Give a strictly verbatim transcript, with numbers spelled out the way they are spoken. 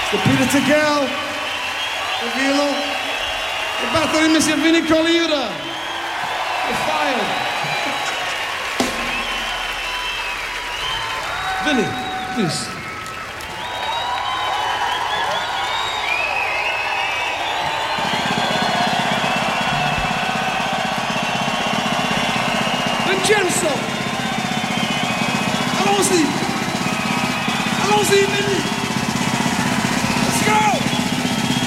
De Peter Tegel, de violon, de batterie met zijn Vinnie Collier, de fire. Vinnie, please. Vincenzo, allons-y, allons-y, Vinnie.